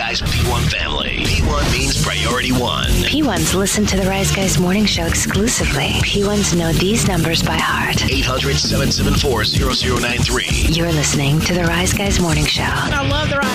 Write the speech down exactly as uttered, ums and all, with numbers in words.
Guys P one family. P one means priority one. P ones listen to the Rise Guys morning show exclusively. P ones know these numbers by heart. eight hundred, seven seven four, zero zero nine three. You're listening to the Rise Guys morning show. I love the